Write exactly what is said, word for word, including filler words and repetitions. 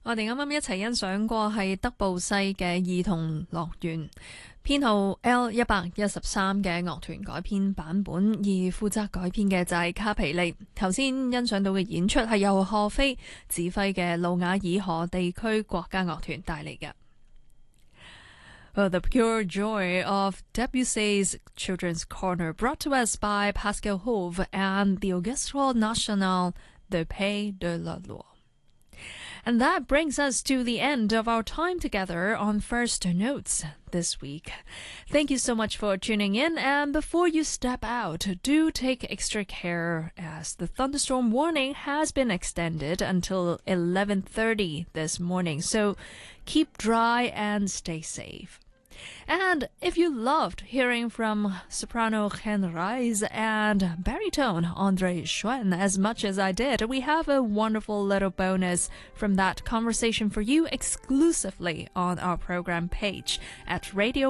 我哋啱啱一齊欣賞過係德布西嘅兒童樂園，編號 L 一百一十三嘅樂團改編版本，而負責改編嘅就係卡皮利。頭先欣賞到嘅演出係由賀飛指揮嘅努瓦爾河地區國家樂團帶嚟嘅。Well, the pure joy of Debussy's Children's Corner, brought to us by Pascal Hove and the Orchestre National de Pays de la Loire.And that brings us to the end of our time together on First Notes this week. Thank you so much for tuning in, and before you step out, do take extra care as the thunderstorm warning has been extended until eleven thirty this morning, so keep dry and stay safe.And if you loved hearing from soprano Chen Reis and baritone Andre Schwen as much as I did, we have a wonderful little bonus from that conversation for you exclusively on our program page at radio